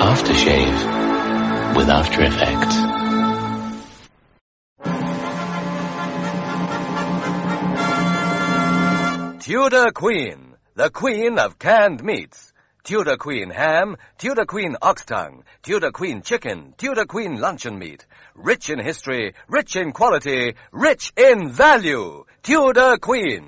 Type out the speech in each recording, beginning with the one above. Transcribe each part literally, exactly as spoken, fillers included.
Aftershave with After Effects. Tudor Queen, the queen of canned meats. Tudor Queen ham, Tudor Queen ox tongue, Tudor Queen chicken, Tudor Queen luncheon meat. Rich in history, rich in quality, rich in value. Tudor Queen.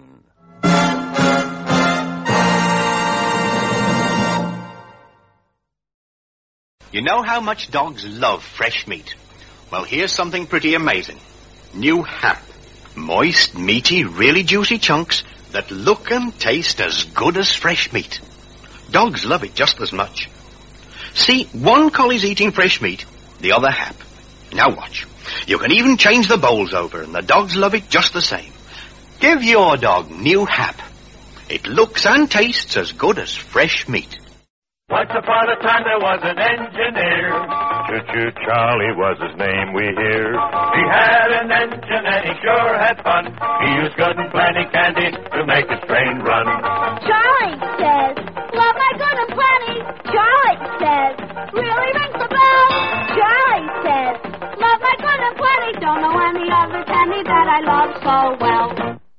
You know how much dogs love fresh meat? Well, here's something pretty amazing. New Hap. Moist, meaty, really juicy chunks that look and taste as good as fresh meat. Dogs love it just as much. See, one collie's eating fresh meat, the other Hap. Now watch. You can even change the bowls over, and the dogs love it just the same. Give your dog New Hap. It looks and tastes as good as fresh meat. Once upon a time there was an engineer. Choo-choo Charlie was his name, we hear. He had an engine and he sure had fun. He used good and plenty candy to make his train run. Charlie says, love my good and plenty. Charlie says, really rings the bell. Charlie says, love my good and plenty. Don't know any other candy that I love so well.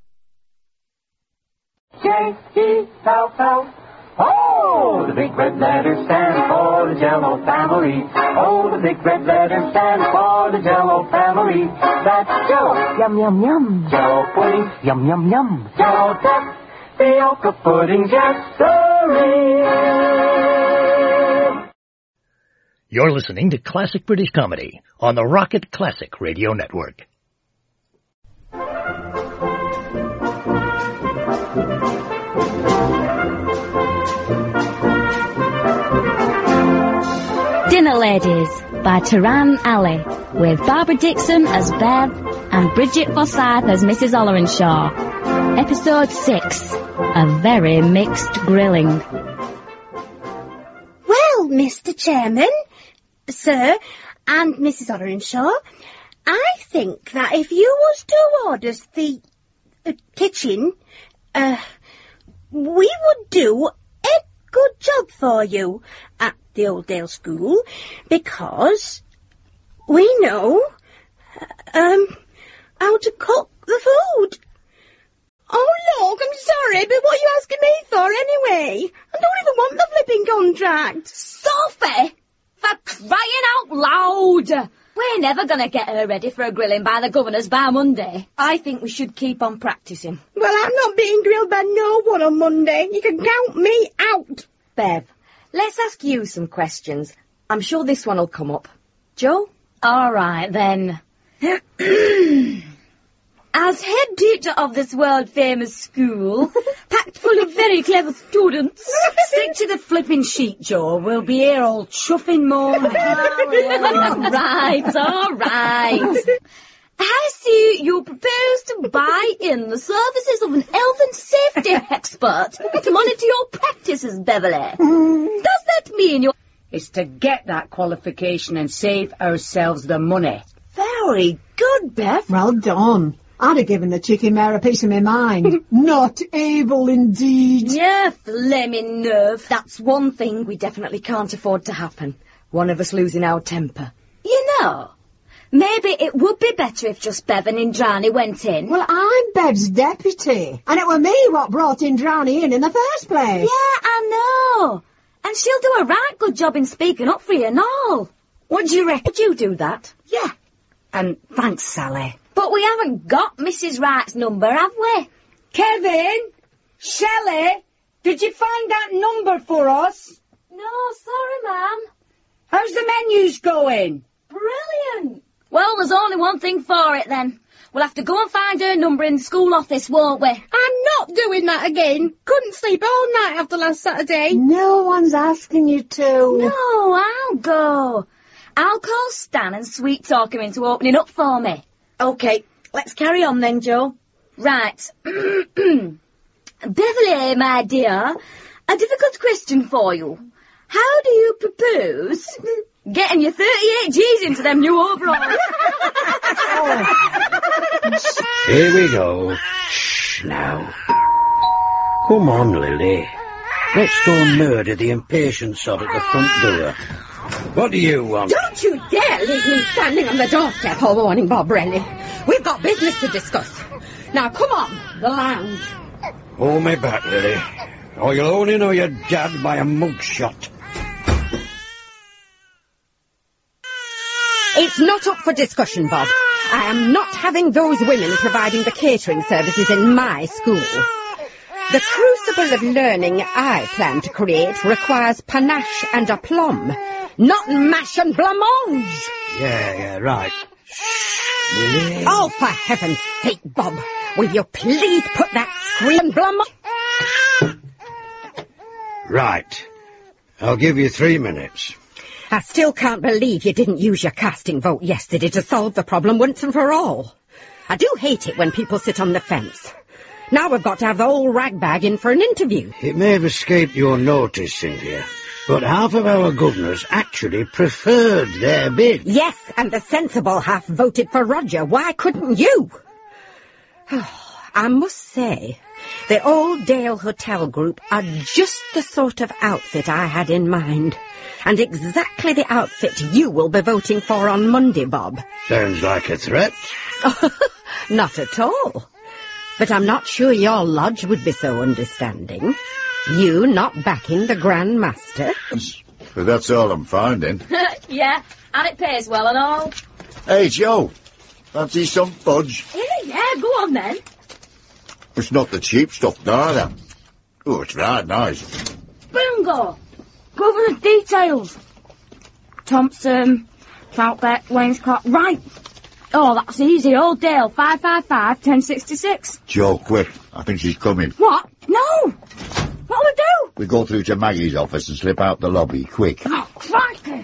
J E L L Oh, the big red letters stand for the Jell-O family. Oh, the big red letters stand for the Jell-O family. That's Jell-O, yum, yum, yum. Jell-O pudding, yum, yum, yum. Jell-O duck, Fiocca pudding, yes, sirree. You're listening to Classic British Comedy on the Rocket Classic Radio Network. Dinner Ladies by Taran Ali, with Barbara Dixon as Bev and Bridget Forsyth as Missus Ollerenshaw. Episode six, A Very Mixed Grilling. Well, Mister Chairman, sir, and Missus Ollerenshaw, I think that if you was to order the uh, kitchen, uh, we would do a good job for you at the Oldale School, because we know um how to cook the food. Oh, look, I'm sorry, but what are you asking me for anyway? I don't even want the flipping contract. Sophie, for crying out loud! We're never going to get her ready for a grilling by the governors by Monday. I think we should keep on practising. Well, I'm not being grilled by no one on Monday. You can count me out. Bev, let's ask you some questions. I'm sure this one will come up. Joe? All right, then. As head teacher of this world-famous school, packed full of very clever students... Stick to the flipping sheet, Joe. We'll be here all chuffing morning. all right, all right. I see you propose to buy in the services of an health and safety expert to monitor your practices, Beverly. Does that mean you're... It's to get that qualification and save ourselves the money. Very good, Bev. Well done. I'd have given the chicken mare a piece of my mind. Not able, indeed. Yeah, flaming nerve. That's one thing we definitely can't afford to happen. One of us losing our temper. You know, maybe it would be better if just Bev and Indrani went in. Well, I'm Bev's deputy, and it were me what brought Indrani in in the first place. Yeah, I know. And she'll do a right good job in speaking up for you and all. What do you reckon? Would you do that? Yeah. And thanks, Sally. But we haven't got Missus Wright's number, have we? Kevin? Shelley? Did you find that number for us? No, sorry, ma'am. How's the menus going? Brilliant. Well, there's only one thing for it, then. We'll have to go and find her number in the school office, won't we? I'm not doing that again. Couldn't sleep all night after last Saturday. No one's asking you to. No, I'll go. I'll call Stan and sweet-talk him into opening up for me. OK, let's carry on then, Joe. Right. Beverly, my dear, a difficult question for you. How do you propose getting your thirty-eight G's into them new overalls? Here we go. Shh, now. Come on, Lily. Let's go and murder the impatient sod at the front door. What do you want? Don't you dare leave me standing on the doorstep all morning, Bob Rennie. We've got business to discuss. Now, come on, the lounge. Hold me back, Lily. Or you'll only know your dad by a mugshot. It's not up for discussion, Bob. I am not having those women providing the catering services in my school. The crucible of learning I plan to create requires panache and aplomb, not mash and blancmange. Yeah, yeah, right. Lily. Oh, for heaven's sake, Bob, will you please put that scream blancmange? Right. I'll give you three minutes. I still can't believe you didn't use your casting vote yesterday to solve the problem once and for all. I do hate it when people sit on the fence. Now we've got to have the whole ragbag in for an interview. It may have escaped your notice, Cynthia, but half of our governors actually preferred their bid. Yes, and the sensible half voted for Roger. Why couldn't you? I must say, the Old Dale Hotel Group are just the sort of outfit I had in mind. And exactly the outfit you will be voting for on Monday, Bob. Sounds like a threat. Not at all. But I'm not sure your lodge would be so understanding. You not backing the Grand Master. But that's all I'm finding. Yeah, and it pays well and all. Hey, Joe. Fancy some fudge? Yeah, yeah, go on then. It's not the cheap stuff, neither. Oh, it's right nice. Bingo! Go over the details. Thompson, Troutbeck, Wainscott. Right. Oh, that's easy. Old Dale, five five five, ten sixty-six. Joe, quick. I think she's coming. What? No! What'll we do? We go through to Maggie's office and slip out the lobby, quick. Oh, crikey.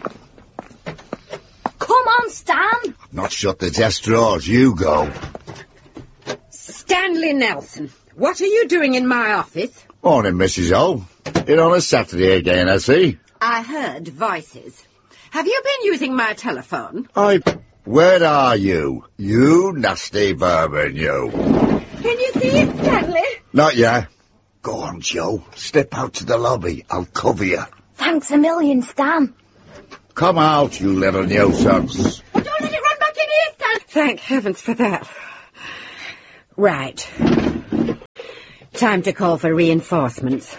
Come on, Stan. Not shut the desk drawers, you go. Stanley Nelson, what are you doing in my office? Morning, Missus O. In on a Saturday again, I see. I heard voices. Have you been using my telephone? I... Where are you? You nasty vermin, you. Can you see it, Stanley? Not yet. Go on, Joe. Step out to the lobby. I'll cover you. Thanks a million, Stan. Come out, you little nuisance. Well, don't let it run back in here, Stan. Thank heavens for that. Right. Time to call for reinforcements.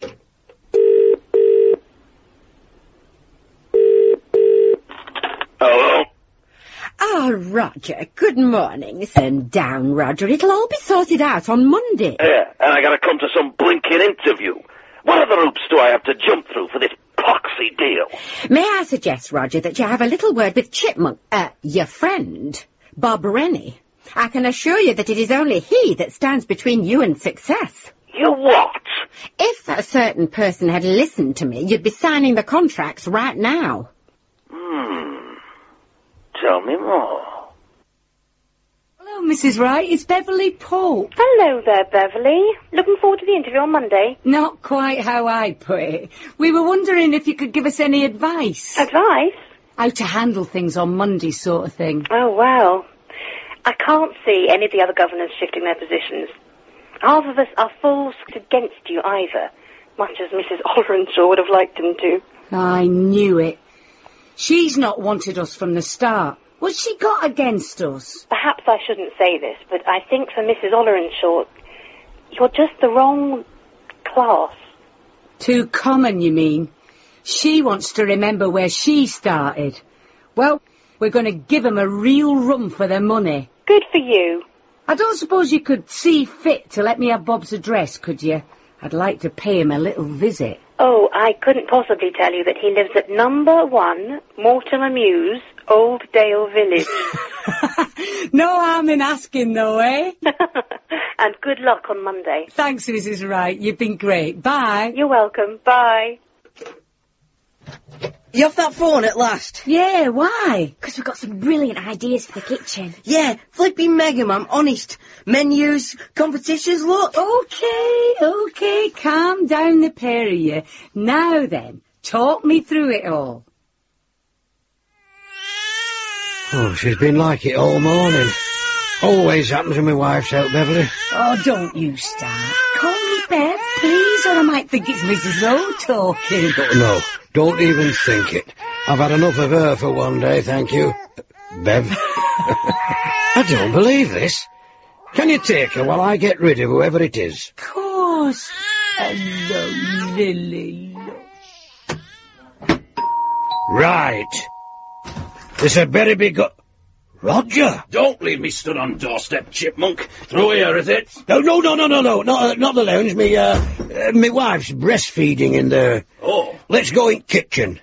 Hello? Ah, Roger, good morning. Send down, Roger. It'll all be sorted out on Monday. Yeah, and I gotta come to some blinking interview. What other hoops do I have to jump through for this poxy deal? May I suggest, Roger, that you have a little word with Chipmunk, uh, your friend, Bob Rennie. I can assure you that it is only he that stands between you and success. You what? If a certain person had listened to me, you'd be signing the contracts right now. Hmm. Tell me more. Hello, Missus Wright. It's Beverly Pope. Hello there, Beverly. Looking forward to the interview on Monday. Not quite how I'd put it. We were wondering if you could give us any advice. Advice? How to handle things on Monday sort of thing. Oh, well. I can't see any of the other governors shifting their positions. Half of us are full against you either, much as Missus Ollerenshaw would have liked them to. I knew it. She's not wanted us from the start. What's she got against us? Perhaps I shouldn't say this, but I think for Missus Ollerenshaw, you're just the wrong class. Too common, you mean? She wants to remember where she started. Well, we're going to give them a real run for their money. Good for you. I don't suppose you could see fit to let me have Bob's address, could you? I'd like to pay him a little visit. Oh, I couldn't possibly tell you that he lives at number one, Mortimer Mews, Old Dale Village. No harm in asking, though, eh? And good luck on Monday. Thanks, Missus Wright. You've been great. Bye. You're welcome. Bye. You off that phone at last? Yeah, why? Because we've got some brilliant ideas for the kitchen. Yeah, flipping mega, I'm honest. Menus, competitions, look. Okay, okay, calm down the pair of you. Now then, talk me through it all. Oh, she's been like it all morning. Always happens when my wife's out, Beverly. Oh, don't you start. Call me Bev, please, or I might think it's Missus O talking. Oh, no, don't even think it. I've had enough of her for one day, thank you. Bev. I don't believe this. Can you take her while I get rid of whoever it is? Of course. Hello, Lily. Right. This had better be go... Roger! Don't leave me stood on doorstep, chipmunk. Through here, is it? No, no, no, no, no, no, not, uh, not the lounge. Me, uh, uh, me wife's breastfeeding in there. Oh. Let's go in kitchen.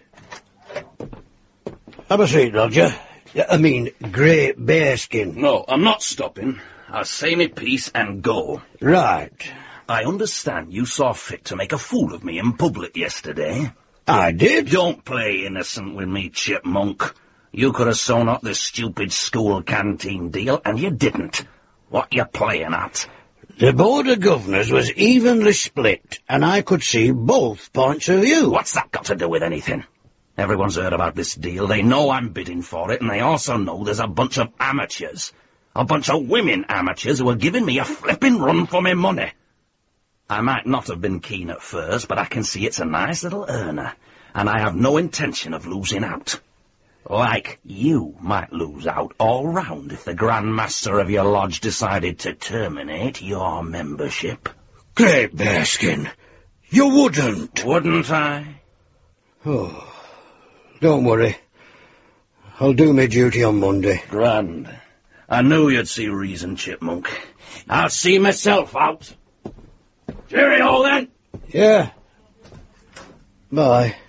Have a seat, Roger. I mean, Great Bearskin. No, I'm not stopping. I'll say me piece and go. Right. I understand you saw fit to make a fool of me in public yesterday. I did? Don't play innocent with me, chipmunk. You could have sewn up this stupid school canteen deal, and you didn't. What you playing at? The Board of Governors was evenly split, and I could see both points of view. What's that got to do with anything? Everyone's heard about this deal. They know I'm bidding for it, and they also know there's a bunch of amateurs. A bunch of women amateurs who are giving me a flipping run for my money. I might not have been keen at first, but I can see it's a nice little earner, and I have no intention of losing out. Like you might lose out all round if the Grand Master of your lodge decided to terminate your membership. Great Bearskin, you wouldn't. Wouldn't I? Oh, don't worry. I'll do my duty on Monday. Grand. I knew you'd see reason, chipmunk. I'll see myself out. Cheerio, then. Yeah. Bye.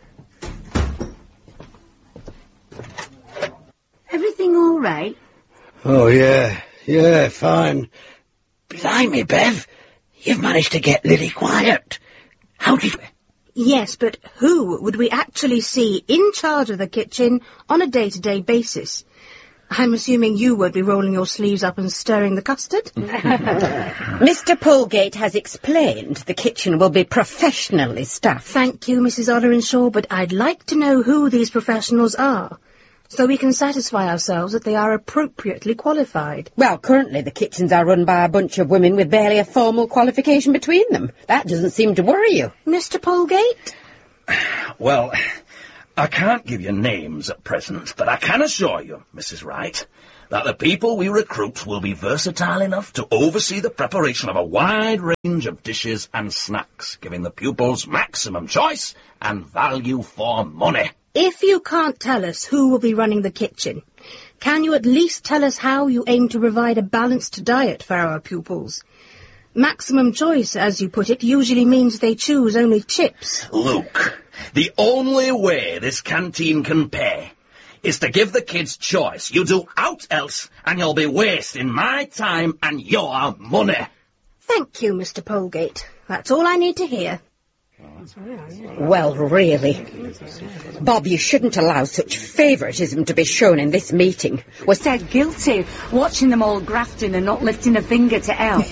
Everything all right? Oh, yeah. Yeah, fine. Blimey, Bev. You've managed to get Lily quiet. How did... Yes, but who would we actually see in charge of the kitchen on a day-to-day basis? I'm assuming you would be rolling your sleeves up and stirring the custard? Mister Polegate has explained the kitchen will be professionally staffed. Thank you, Missus Otterinshaw, but I'd like to know who these professionals are, so we can satisfy ourselves that they are appropriately qualified. Well, currently the kitchens are run by a bunch of women with barely a formal qualification between them. That doesn't seem to worry you. Mister Polegate? Well, I can't give you names at present, but I can assure you, Missus Wright, that the people we recruit will be versatile enough to oversee the preparation of a wide range of dishes and snacks, giving the pupils maximum choice and value for money. If you can't tell us who will be running the kitchen, can you at least tell us how you aim to provide a balanced diet for our pupils? Maximum choice, as you put it, usually means they choose only chips. Luke, the only way this canteen can pay is to give the kids choice. You do aught else, and you'll be wasting my time and your money. Thank you, Mister Polegate. That's all I need to hear. Well, really. Bob, you shouldn't allow such favouritism to be shown in this meeting. We're so guilty, watching them all grafting and not lifting a finger to help.